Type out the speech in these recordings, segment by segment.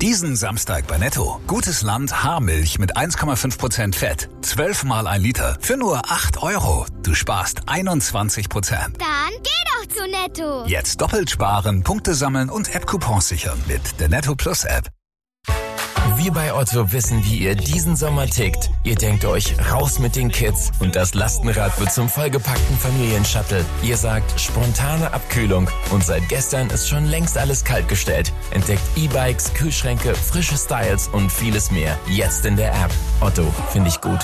Diesen Samstag bei Netto. Gutes Land Haarmilch mit 1,5% Fett. 12 mal 1 Liter für nur 8 €. Du sparst 21%. Dann geh doch zu Netto. Jetzt doppelt sparen, Punkte sammeln und App-Coupons sichern mit der Netto Plus App. Wir bei Otto wissen, wie ihr diesen Sommer tickt. Ihr denkt euch, raus mit den Kids und das Lastenrad wird zum vollgepackten Familienshuttle. Ihr sagt, spontane Abkühlung und seit gestern ist schon längst alles kaltgestellt. Entdeckt E-Bikes, Kühlschränke, frische Styles und vieles mehr. Jetzt in der App. Otto, finde ich gut.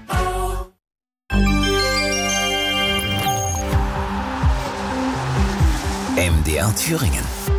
MDR Thüringen.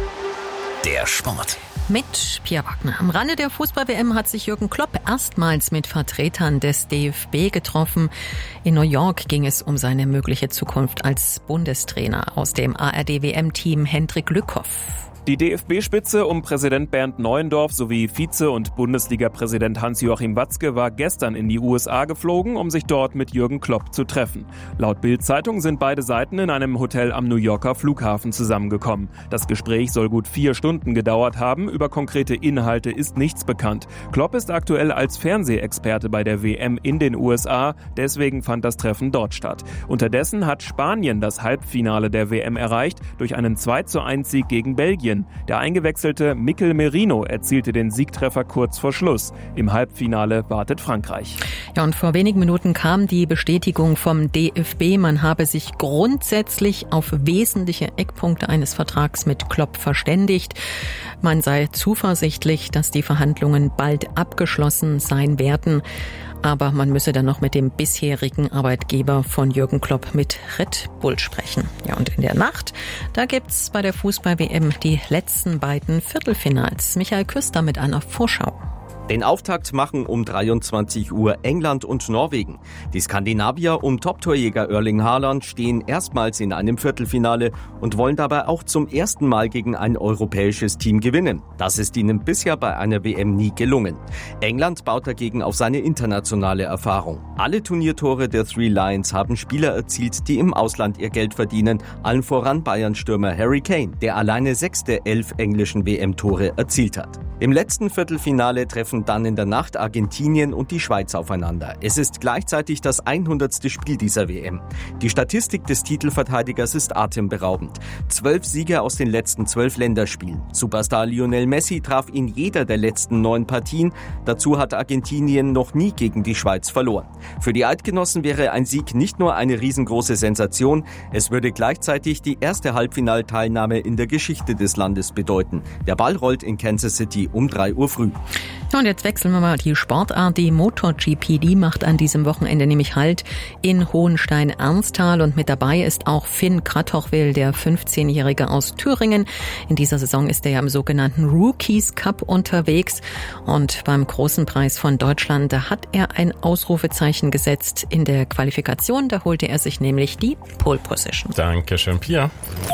Der Sport. Mit Pia Wagner. Am Rande der Fußball-WM hat sich Jürgen Klopp erstmals mit Vertretern des DFB getroffen. In New York ging es um seine mögliche Zukunft als Bundestrainer. Aus dem ARD-WM-Team Hendrik Lückhoff. Die DFB-Spitze um Präsident Bernd Neuendorf sowie Vize- und Bundesliga-Präsident Hans-Joachim Watzke war gestern in die USA geflogen, um sich dort mit Jürgen Klopp zu treffen. Laut Bild-Zeitung sind beide Seiten in einem Hotel am New Yorker Flughafen zusammengekommen. Das Gespräch soll gut 4 Stunden gedauert haben, über konkrete Inhalte ist nichts bekannt. Klopp ist aktuell als Fernsehexperte bei der WM in den USA, deswegen fand das Treffen dort statt. Unterdessen hat Spanien das Halbfinale der WM erreicht durch einen 2:1-Sieg gegen Belgien. Der eingewechselte Mikel Merino erzielte den Siegtreffer kurz vor Schluss. Im Halbfinale wartet Frankreich. Ja, und vor wenigen Minuten kam die Bestätigung vom DFB, man habe sich grundsätzlich auf wesentliche Eckpunkte eines Vertrags mit Klopp verständigt. Man sei zuversichtlich, dass die Verhandlungen bald abgeschlossen sein werden. Aber man müsse dann noch mit dem bisherigen Arbeitgeber von Jürgen Klopp mit Red Bull sprechen. Ja, und in der Nacht, da gibt's bei der Fußball-WM die letzten beiden Viertelfinals. Michael Küster mit einer Vorschau. Den Auftakt machen um 23 Uhr England und Norwegen. Die Skandinavier um Top-Torjäger Erling Haaland stehen erstmals in einem Viertelfinale und wollen dabei auch zum ersten Mal gegen ein europäisches Team gewinnen. Das ist ihnen bisher bei einer WM nie gelungen. England baut dagegen auf seine internationale Erfahrung. Alle Turniertore der Three Lions haben Spieler erzielt, die im Ausland ihr Geld verdienen, allen voran Bayern-Stürmer Harry Kane, der alleine 6 der 11 englischen WM-Tore erzielt hat. Im letzten Viertelfinale treffen dann in der Nacht Argentinien und die Schweiz aufeinander. Es ist gleichzeitig das 100. Spiel dieser WM. Die Statistik des Titelverteidigers ist atemberaubend. 12 Siege aus den letzten 12 Länderspielen. Superstar Lionel Messi traf in jeder der letzten 9 Partien. Dazu hat Argentinien noch nie gegen die Schweiz verloren. Für die Eidgenossen wäre ein Sieg nicht nur eine riesengroße Sensation, es würde gleichzeitig die erste Halbfinalteilnahme in der Geschichte des Landes bedeuten. Der Ball rollt in Kansas City um 3 Uhr früh. Ja, und jetzt wechseln wir mal die Sportart. Die MotoGP, die macht an diesem Wochenende nämlich Halt in Hohenstein-Ernsthal. Und mit dabei ist auch Finn Kratochwil, der 15-Jährige aus Thüringen. In dieser Saison ist er ja im sogenannten Rookies Cup unterwegs. Und beim Großen Preis von Deutschland, da hat er ein Ausrufezeichen gesetzt in der Qualifikation. Da holte er sich nämlich die Pole Position. Dankeschön, Pia.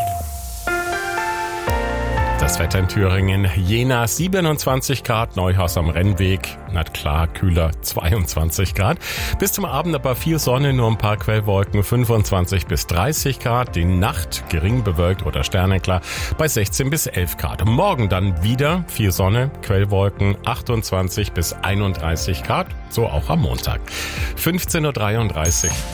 Das Wetter in Thüringen, Jena 27 Grad, Neuhaus am Rennweg, na klar, kühler 22 Grad. Bis zum Abend aber viel Sonne, nur ein paar Quellwolken, 25 bis 30 Grad. Die Nacht gering bewölkt oder sternenklar bei 16 bis 11 Grad. Morgen dann wieder viel Sonne, Quellwolken, 28 bis 31 Grad, so auch am Montag. 15:33 Uhr.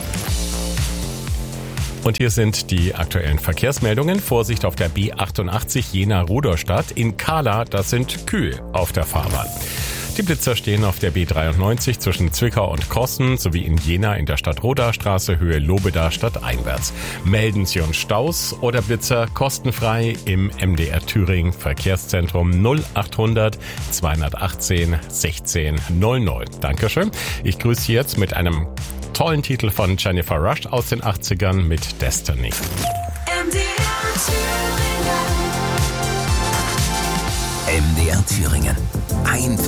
Und hier sind die aktuellen Verkehrsmeldungen. Vorsicht auf der B88 Jena-Rudolstadt. In Kahla, das sind Kühe auf der Fahrbahn. Die Blitzer stehen auf der B93 zwischen Zwickau und Kossen sowie in Jena in der Stadt-Roda-Straße Höhe Lobeda stadteinwärts. Melden Sie uns Staus oder Blitzer kostenfrei im MDR Thüringen Verkehrszentrum 0800 218 16 00. Dankeschön. Ich grüße Sie jetzt mit einem tollen Titel von Jennifer Rush aus den 80ern mit Destiny. MDR Thüringen. Ein